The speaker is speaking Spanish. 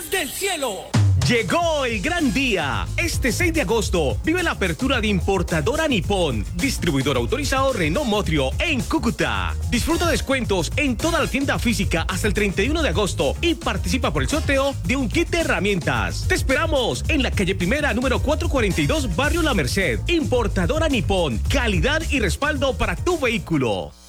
Manos del Cielo. Llegó el gran día. Este 6 de agosto vive la apertura de Importadora Nippon, distribuidor autorizado Renault Motrio en Cúcuta. Disfruta descuentos en toda la tienda física hasta el 31 de agosto y participa por el sorteo de un kit de herramientas. Te esperamos en la calle Primera, número 442, Barrio La Merced. Importadora Nippon, calidad y respaldo para tu vehículo.